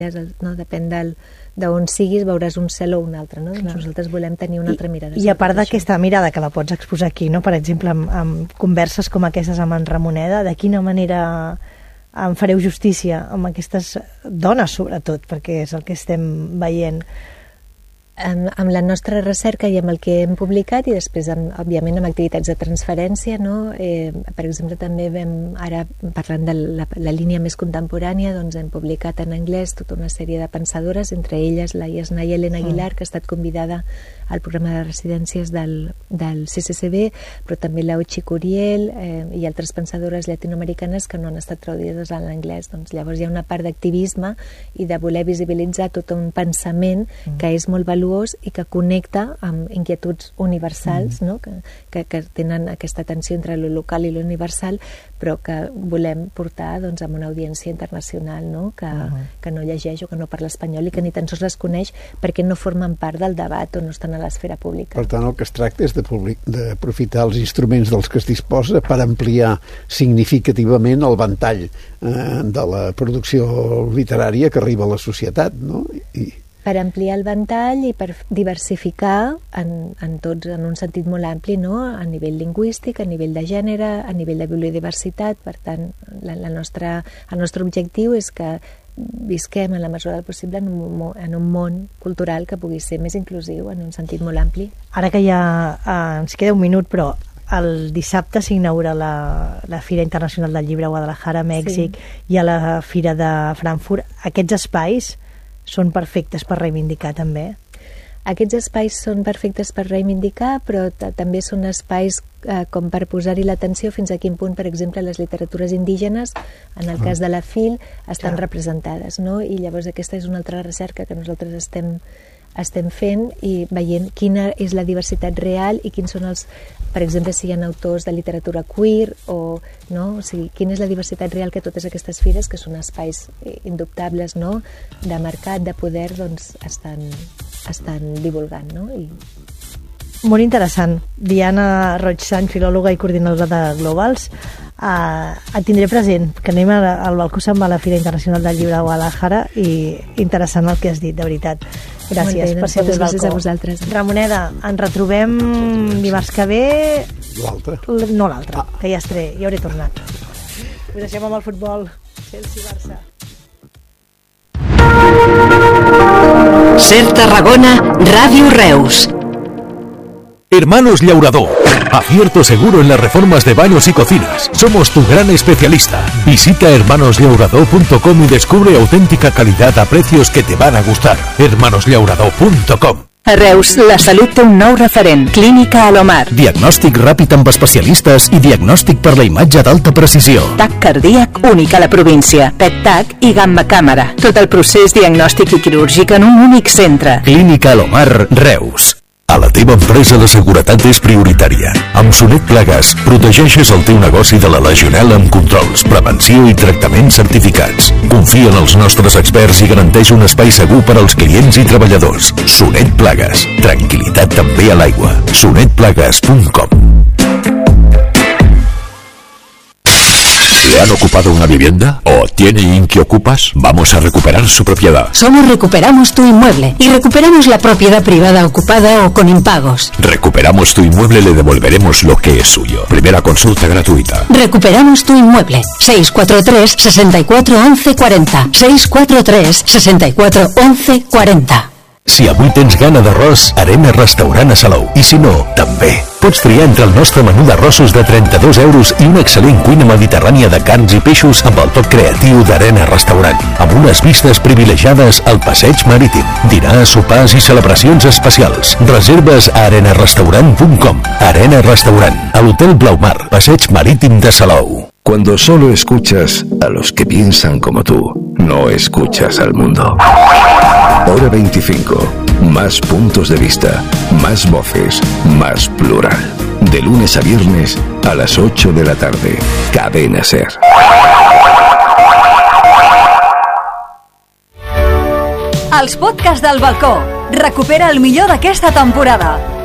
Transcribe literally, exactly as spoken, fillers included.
no? Depèn del, d'on siguis, veuràs un cel o un altre, no? Doncs nosaltres volem tenir una altra mirada. I, i a part d'aquesta mirada que la pots exposar aquí, no? Per exemple, amb, amb converses com aquestes amb en Ramoneda, de quina manera em fareu justícia amb aquestes dones, sobretot, perquè és el que estem veient? Amb, amb la nostra recerca i amb el que hem publicat, i després, amb, òbviament, amb activitats de transferència, no? Eh, per exemple, també vam, ara parlant de la, la línia més contemporània, doncs hem publicat en anglès tota una sèrie de pensadores, entre elles la Yasnaya Elena Aguilar, que ha estat convidada al programa de residències del, del C C C B, però també la Uchi Curiel eh, i altres pensadores llatinoamericanes que no han estat traduïdes a l'anglès. Doncs llavors hi ha una part d'activisme i de voler visibilitzar tot un pensament mm. que és molt valuós i que connecta amb inquietuds universals, mm. no? que, que, que tenen aquesta tensió entre lo local i lo universal, però que volem portar doncs, amb una audiència internacional, no? Que, mm. que no llegeix o que no parla espanyol i que ni tan sols les coneix perquè no formen part del debat o no estan a l'esfera pública. Per tant, el que es tracta és d'aprofitar els instruments dels que es disposa per ampliar significativament el ventall eh, de la producció literària que arriba a la societat, no? I... Per ampliar el ventall i per diversificar en, en tots, en un sentit molt ampli, no? A nivell lingüístic, a nivell de gènere, a nivell de biodiversitat. Per tant, la, la nostra, el nostre objectiu és que visquem en la mesura del possible en un, en un món cultural que pugui ser més inclusiu en un sentit molt ampli. Ara que ja eh, ens queda un minut, però el dissabte s'inaugura la, la Fira Internacional del Llibre a Guadalajara, Mèxic, sí. I a la Fira de Frankfurt. Aquests espais són perfectes per reivindicar també? Aquests espais són perfectes per reivindicar, però també són espais eh, com per posar-hi l'atenció fins a quin punt, per exemple, les literatures indígenes, en el cas de la F I L, estan Clar. representades, no? I llavors aquesta és una altra recerca que nosaltres estem, estem fent i veient quina és la diversitat real i quins són els, per exemple, si hi ha autors de literatura queer o, no? O sigui, quina és la diversitat real que totes aquestes fires, que són espais indubtables, no? De mercat, de poder, doncs estan, estan divulgant, no? I... Molt interessant. Diana Roig-Sant, filòloga i coordinadora de Globals, uh, et tindré present, que anem al balcó se'n va a la Fira Internacional del Llibre de Guadalajara, i interessant el que has dit, de veritat. Gràcies per ser al gràcies a vosaltres. Ramoneda, ens retrobem dimarts que ve. L'altre? No l'altre, ah. que ja estaré, ja hauré tornat. Us deixem amb el futbol. Chelsea-Barça. Ser Tarragona, Ràdio Reus. Hermanos Llaurador. Acierto seguro en las reformas de baños y cocinas. Somos tu gran especialista. Visita hermanos llaurador punto com y descubre auténtica calidad a precios que te van a gustar. hermanos llaurador punto com. A Reus, la salut té un nou referent. Clínica Alomar. Diagnòstic ràpid amb especialistes i diagnòstic per la imatge d'alta precisió. TAC cardíac únic a la província. P E T TAC i gamma càmera. Tot el procés diagnòstic i quirúrgic en un únic centre. Clínica Alomar, Reus. A la teva empresa la seguretat és prioritària. Amb Sonet Plagues protegeixes el teu negoci de la legionel·la amb controls, prevenció i tractaments certificats. Confia en els nostres experts i garanteix un espai segur per als clients i treballadors. Sonet Plagues. Tranquilitat també a l'aigua. sonet plagues punt com. ¿Le han ocupado una vivienda? ¿O tiene Inquiocupas? Vamos a recuperar su propiedad. Somos Recuperamos tu Inmueble y recuperamos la propiedad privada ocupada o con impagos. Recuperamos tu inmueble, le devolveremos lo que es suyo. Primera consulta gratuita. Recuperamos tu Inmueble. seis cuatro tres, sesenta y cuatro, once cuarenta. seis cuatro tres, sesenta y cuatro, once cuarenta. Si avui tens gana d'arròs, Arena Restaurant a Salou. I si no, també. Pots triar entre el nostre menú d'arrossos de trenta-dos euros i una excel·lent cuina mediterrània de carns i peixos amb el toc creatiu d'Arena Restaurant, amb unes vistes privilegiades al passeig marítim. Dinars, sopars i celebracions especials. Reserves a arena restaurant punt com. Arena Restaurant, a l'Hotel Blaumar, passeig marítim de Salou. Cuando solo escuchas a los que piensan como tú, no escuchas al mundo. Hora veinticinco. Más puntos de vista, más voces, más plural. De lunes a viernes a las ocho de la tarde. Cadena Ser. Els podcasts del balcó. Recupera el millor d'aquesta temporada.